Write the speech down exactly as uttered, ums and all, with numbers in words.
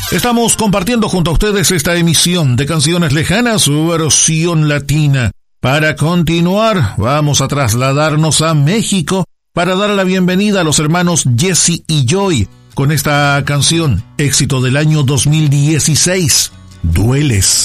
Estamos compartiendo junto a ustedes esta emisión de Canciones Lejanas, su versión latina. Para continuar, vamos a trasladarnos a México para dar la bienvenida a los hermanos Jesse y Joy con esta canción, éxito del año dos mil dieciséis, Dueles.